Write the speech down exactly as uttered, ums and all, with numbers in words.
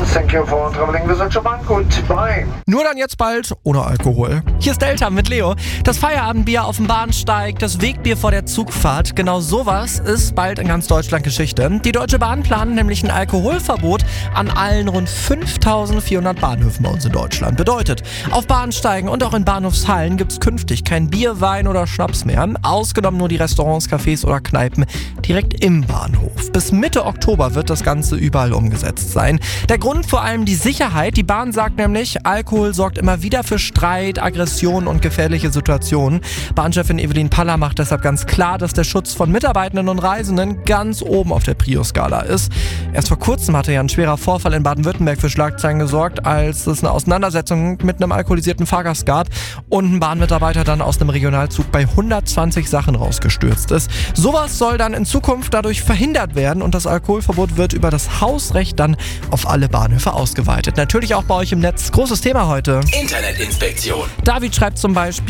Thank you for traveling with Deutsche Bahn. Goodbye. Nur dann jetzt bald ohne Alkohol. Hier ist Delta mit Leo. Das Feierabendbier auf dem Bahnsteig, das Wegbier vor der Zugfahrt. Genau sowas ist bald in ganz Deutschland Geschichte. Die Deutsche Bahn plant nämlich ein Alkoholverbot an allen rund fünftausendvierhundert Bahnhöfen bei uns in Deutschland. Bedeutet, auf Bahnsteigen und auch in Bahnhofshallen gibt es künftig kein Bier, Wein oder Schnaps mehr. Ausgenommen nur die Restaurants, Cafés oder Kneipen direkt im Bahnhof. Bis Mitte Oktober wird das Ganze überall umgesetzt sein. Der Grund vor allem die Sicherheit. Die Bahn sagt nämlich, Alkohol sorgt immer wieder für Streit, Aggression und gefährliche Situationen. Bahnchefin Evelyn Paller macht deshalb ganz klar, dass der Schutz von Mitarbeitenden und Reisenden ganz oben auf der Prio-Skala ist. Erst vor kurzem hatte ja ein schwerer Vorfall in Baden-Württemberg für Schlagzeilen gesorgt, als es eine Auseinandersetzung mit einem alkoholisierten Fahrgast gab und ein Bahnmitarbeiter dann aus einem Regionalzug bei hundertzwanzig Sachen rausgestürzt ist. Sowas soll dann in Zukunft dadurch verhindert werden und das Alkoholverbot wird über das Hausrecht dann auf alle Bahnhöfe ausgeweitet. Natürlich auch bei euch im Netz. Großes Thema heute. Internetinspektion. David schreibt zum Beispiel,